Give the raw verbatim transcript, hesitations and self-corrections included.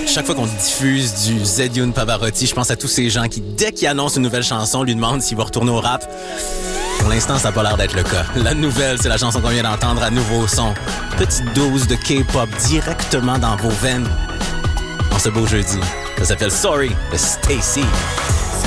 chaque fois qu'on diffuse du Zedioun Pavarotti, je pense à tous ces gens qui, dès qu'ils annoncent une nouvelle chanson, lui demandent s'il va retourner au rap. Pour l'instant, ça n'a pas l'air d'être le cas. La nouvelle, c'est la chanson qu'on vient d'entendre à nouveau son. Petite dose de K-pop directement dans vos veines. En ce beau jeudi. Ça s'appelle Sorry de Stacy.